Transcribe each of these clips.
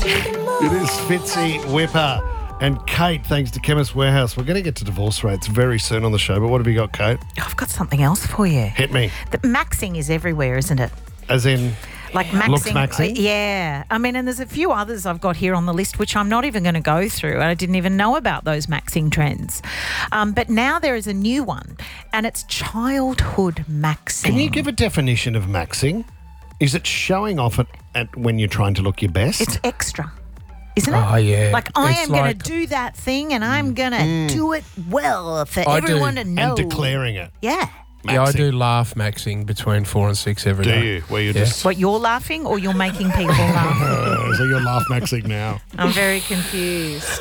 It is Fitzy Whipper. And Kate, thanks to Chemist Warehouse. We're going to get to divorce rates very soon on the show, but what have you got, Kate? I've got something else for you. Hit me. The maxing is everywhere, isn't it? As in, Like maxing. looks maxing? Yeah. I mean, and there's a few others I've got here on the list, which I'm not even going to go through. I didn't even know about those maxing trends. But now there is a new one, and it's childhood maxing. Can you give a definition of maxing? Is it showing off at when you're trying to look your best? It's extra, isn't it? Oh, yeah. Like, I It's am going like- to do that thing, and I'm going to do it well for I do. everyone to know. and declaring it. Yeah. Yeah, I Maxing. do laugh maxing between 4 and 6 every day. Do you? Where you're Yeah. just... What, you're laughing or you're making people laugh? so you're laugh maxing now. I'm very confused.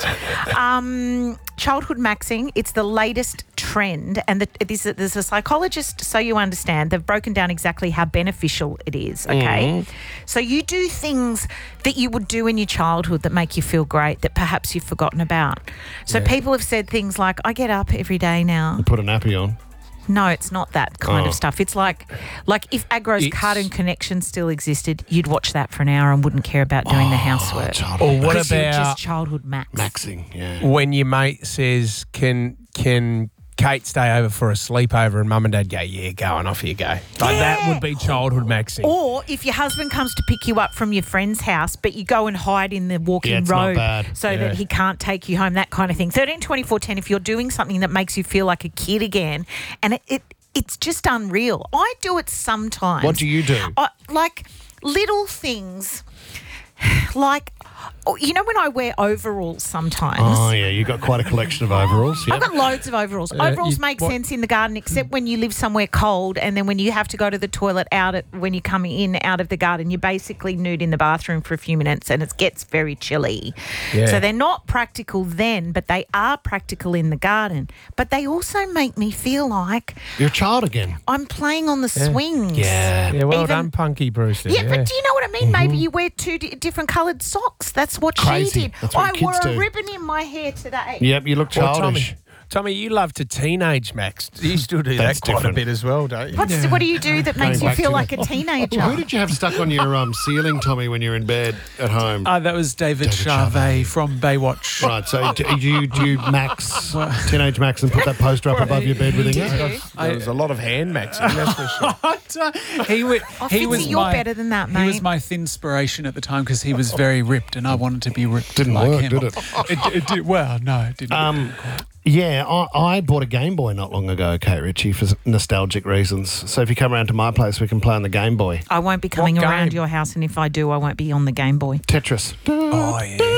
Childhood maxing, it's the latest trend. And there's a psychologist, so you understand, they've broken down exactly how beneficial it is, okay? So you do things that you would do in your childhood that make you feel great that perhaps you've forgotten about. So people have said things like, I get up every day now. Put a nappy on. No, it's not that kind of stuff. It's like if Agro's It's- Cartoon Connection still existed, you'd watch that for an hour and wouldn't care about doing the housework. Childhood Or what Because you're about just childhood max. maxing, yeah. when your mate says, can Kate stay over for a sleepover, and mum and dad go, yeah, go and off you go. Like that would be childhood maxing. Or if your husband comes to pick you up from your friend's house, but you go and hide in the walk-in Yeah, it's not road bad. so Yeah. that he can't take you home, that kind of thing. 13 24 10, if you're doing something that makes you feel like a kid again, and it's just unreal. I do it sometimes. What do you do? Like little things, like, you know when I wear overalls sometimes? Oh, yeah, you've got quite a collection of overalls. I've Yeah. got loads of overalls. Overalls make what- sense in the garden, except when you live somewhere cold, and then when you have to go to the toilet when you come in out of the garden, you're basically nude in the bathroom for a few minutes, and it gets very chilly. Yeah. So they're not practical then, but they are practical in the garden. But they also make me feel like You're a child again. I'm playing on the swings. Yeah. Yeah, well Even- done, Punky Brewster. Yeah, but do you know what I mean? Maybe you wear two different coloured socks. That's what Crazy. she did. That's what I wore kids a do. ribbon in my hair today. Yep, you look Well, childish. Tommy, you love to teenage max. You still do That's that quite different. a bit as well, don't you? What do you do that makes you back feel to like a teenager? Who did you have stuck on your ceiling, Tommy, when you're in bed at home? That was David Charvet from Baywatch. Right, so do you max, teenage max, and put that poster up above your bed with it? There was a lot of hand maxing, that's for sure. He was. Oh, he Fitzy, was you're my, better than that, He was mate. my thin inspiration at the time because he was very ripped, and I wanted to be ripped. Didn't like work, him. did it? It did. Well, no, it didn't. Yeah, I bought a Game Boy not long ago, Kate Ritchie, for nostalgic reasons. So if you come around to my place, we can play on the Game Boy. I won't be coming What around game? your house, and if I do, I won't be on the Game Boy. Tetris. Oh,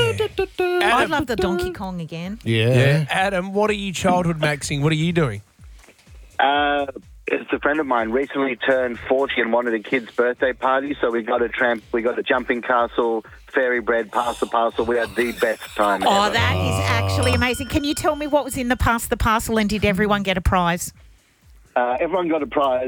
yeah. I'd love the Donkey Kong again. Yeah. Yeah. Adam, what are you childhood maxing? What are you doing? It's a friend of mine recently turned 40 and wanted a kid's birthday party, so we got a jumping castle, fairy bread, pass the parcel. We had the best time Oh, ever. that is actually amazing. Can you tell me what was in the Pass the Parcel, and did everyone get a prize? Everyone got a prize.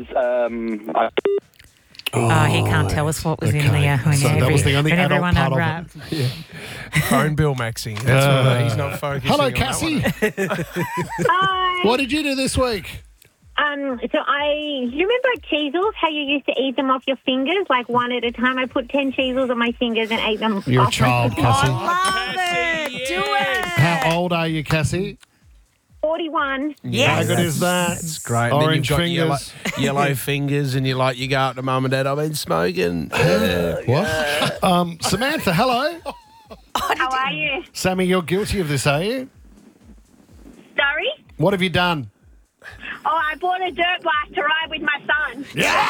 He can't tell us what was in Okay. there when, So that was the only when adult everyone part of it. unwrapped. Phone bill maxing. That's what he's not focusing Hello, on that Cassie. one. Hi. What did you do this week? You remember cheesels, how you used to eat them off your fingers, like one at a time? I put 10 cheesels on my fingers and ate them You're a off child, my Cassie. Love it. Do it. How old are you, Cassie? 41. How Yes. good is that? That's great. Orange and then you've got fingers. yellow fingers, and you go up to mum and dad, I've been smoking. What? Samantha, hello. How are you? Sammy, you're guilty of this, are you? Sorry? What have you done? Oh, I bought a dirt bike to ride with my son.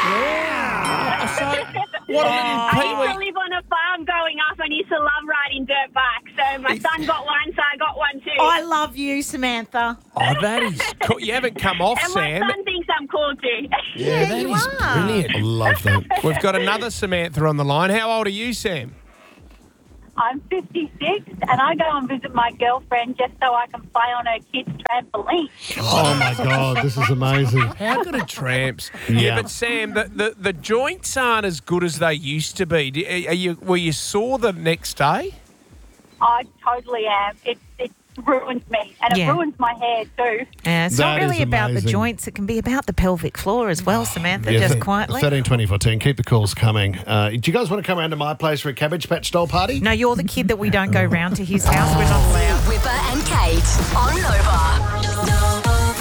What I used to live on a farm growing up and used to love riding dirt bikes. So my son got one, so I got one too. I love you, Samantha. Oh, that is cool. You haven't come off, and my Sam. son thinks I'm cool too. Yeah, that you is are. brilliant. I love that. We've got another Samantha on the line. How old are you, Sam? I'm 56 and I go and visit my girlfriend just so I can play on her kid's trampoline. Oh, my God, this is amazing. How good are tramps? Yeah. But Sam, the joints aren't as good as they used to be. Were you sore the next day? I totally am. It's ruins me, and it Yeah. ruins my hair too. Yeah, it's That not really is about the amazing. joints. It can be about the pelvic floor as well, Samantha, Yeah, just quietly. 13 2014. Keep the calls coming. Do you guys want to come around to my place for a Cabbage Patch doll party? No, you're the kid that we don't go round to his house. We're not allowed. Whipper and Kate on Nova.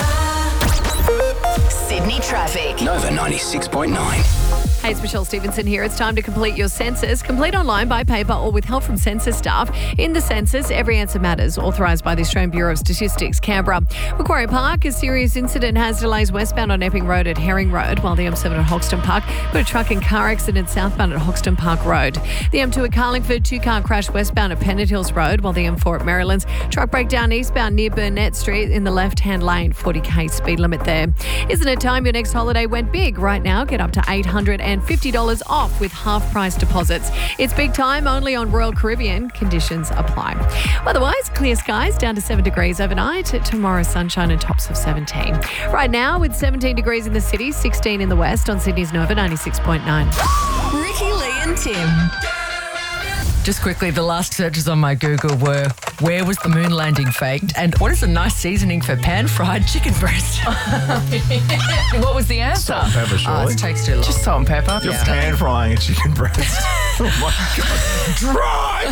Sydney traffic. Nova 96.9. Hey, it's Michelle Stevenson here. It's time to complete your census. Complete online, by paper, or with help from census staff. In the census, every answer matters. Authorised by the Australian Bureau of Statistics, Canberra. Macquarie Park, a serious incident has delays westbound on Epping Road at Herring Road, while the M7 at Hoxton Park. Got a truck and car accident southbound at Hoxton Park Road. The M2 at Carlingford, two-car crash westbound at Pennant Hills Road, while the M4 at Marylands. Truck breakdown eastbound near Burnett Street in the left-hand lane. 40k speed limit there. Isn't it time your next holiday went big? Right now, get up to $850 off with half-price deposits. It's big time, only on Royal Caribbean. Conditions apply. Otherwise, clear skies, down to 7 degrees overnight. Tomorrow, sunshine and tops of 17. Right now, with 17 degrees in the city, 16 in the west on Sydney's Nova 96.9. Ricky, Lee and Tim. Just quickly, the last searches on my Google were, where was the moon landing faked? And what is a nice seasoning for pan-fried chicken breast? What was the answer? Salt and pepper, surely. It takes too long. Just salt and pepper. You're pan frying a chicken breast. Oh my God. Dry!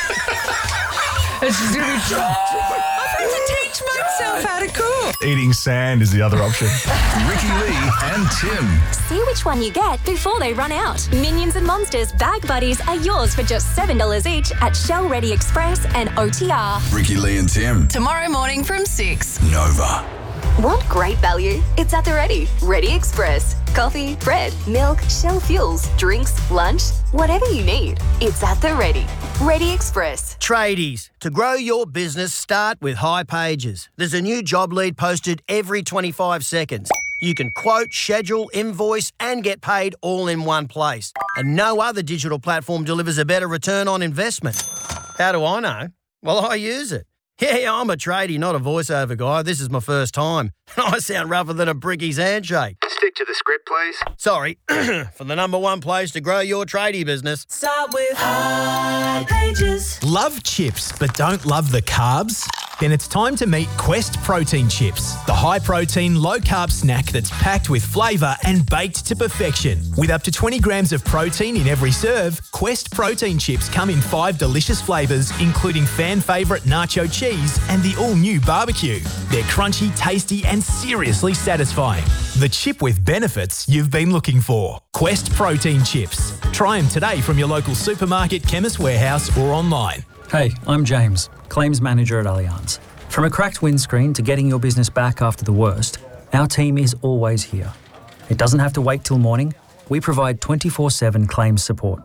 It's just going to be dry. I've had to teach myself how to cook. Eating sand is the other option. Ricky Lee and Tim. See which one you get before they run out. Minions and Monsters Bag Buddies are yours for just $7 each at Shell Ready Express and OTR. Ricky Lee and Tim. Tomorrow morning from 6. Nova. Want great value? It's at the Ready. Ready Express. Coffee, bread, milk, Shell fuels, drinks, lunch, whatever you need. It's at the Ready. Ready Express. Tradies, to grow your business, start with High Pages. There's a new job lead posted every 25 seconds. You can quote, schedule, invoice and get paid all in one place. And no other digital platform delivers a better return on investment. How do I know? Well, I use it. Yeah, I'm a tradie, not a voiceover guy. This is my first time. I sound rougher than a bricky's handshake. Stick to the script, please. Sorry, for the number one place to grow your tradie business. Start with High Pages. Love chips but don't love the carbs? Then it's time to meet Quest Protein Chips, the high-protein, low-carb snack that's packed with flavour and baked to perfection. With up to 20 grams of protein in every serve, Quest Protein Chips come in 5 delicious flavours, including fan favourite nacho cheese and the all-new barbecue. They're crunchy, tasty and seriously satisfying. The chip with benefits you've been looking for. Quest Protein Chips. Try them today from your local supermarket, Chemist Warehouse or online. Hey, I'm James, Claims Manager at Allianz. From a cracked windscreen to getting your business back after the worst, our team is always here. It doesn't have to wait till morning. We provide 24/7 claims support.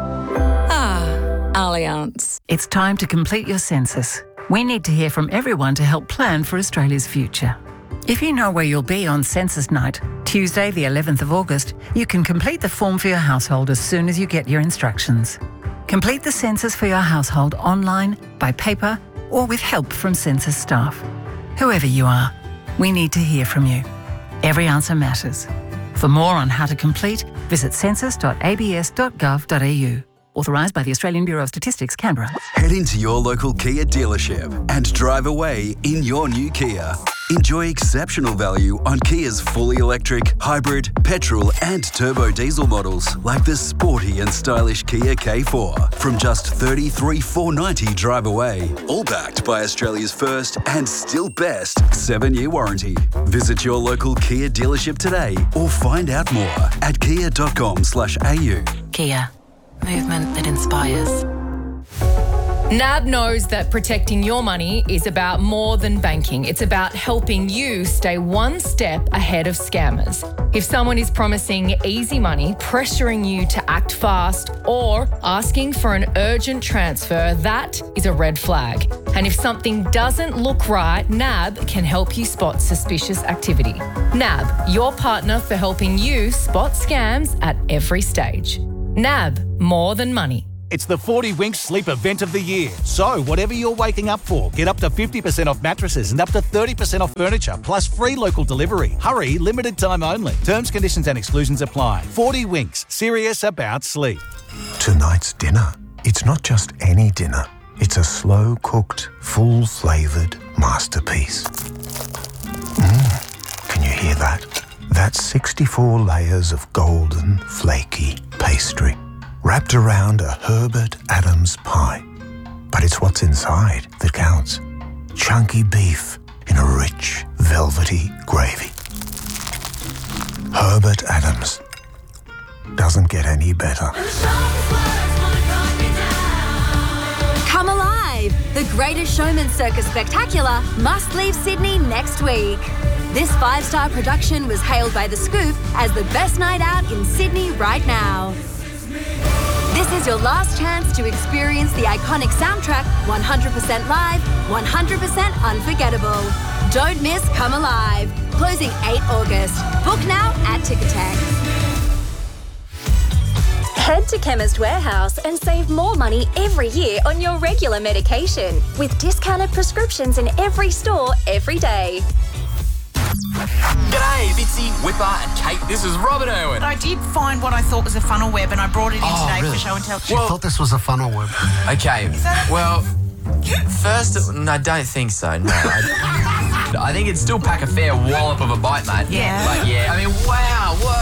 Allianz. It's time to complete your census. We need to hear from everyone to help plan for Australia's future. If you know where you'll be on census night, Tuesday the 11th of August, you can complete the form for your household as soon as you get your instructions. Complete the census for your household online, by paper, or with help from census staff. Whoever you are, we need to hear from you. Every answer matters. For more on how to complete, visit census.abs.gov.au. Authorised by the Australian Bureau of Statistics, Canberra. Head into your local Kia dealership and drive away in your new Kia. Enjoy exceptional value on Kia's fully electric, hybrid, petrol and turbo diesel models like the sporty and stylish Kia K4 from just $33,490 drive away. All backed by Australia's first and still best 7-year warranty. Visit your local Kia dealership today or find out more at kia.com/au. Kia. Movement that inspires. NAB knows that protecting your money is about more than banking. It's about helping you stay one step ahead of scammers. If someone is promising easy money, pressuring you to act fast, or asking for an urgent transfer, that is a red flag. And if something doesn't look right, NAB can help you spot suspicious activity. NAB, your partner for helping you spot scams at every stage. NAB, more than money. It's the 40 Winks Sleep Event of the Year. So, whatever you're waking up for, get up to 50% off mattresses and up to 30% off furniture, plus free local delivery. Hurry, limited time only. Terms, conditions and exclusions apply. 40 Winks, serious about sleep. Tonight's dinner. It's not just any dinner. It's a slow-cooked, full-flavoured masterpiece. Can you hear that? That's 64 layers of golden, flaky pastry wrapped around a Herbert Adams pie. But it's what's inside that counts. Chunky beef in a rich, velvety gravy. Herbert Adams. Doesn't get any better. Come Alive! The Greatest Showman Circus Spectacular must leave Sydney next week. This 5-star production was hailed by The Scoop as the best night out in Sydney right now. This is your last chance to experience the iconic soundtrack 100% live, 100% unforgettable. Don't miss Come Alive. Closing 8 August. Book now at Ticketek. Head to Chemist Warehouse and save more money every year on your regular medication with discounted prescriptions in every store every day. G'day, Bitsy, Whipper and Kate. This is Robert Irwin. I did find what I thought was a funnel web and I brought it in today really? for show and tell. She thought this was a funnel web. Okay, well, first, no, I don't think so, no. I think it'd still pack a fair wallop of a bite, mate. Yeah. But yeah, I mean, wow, what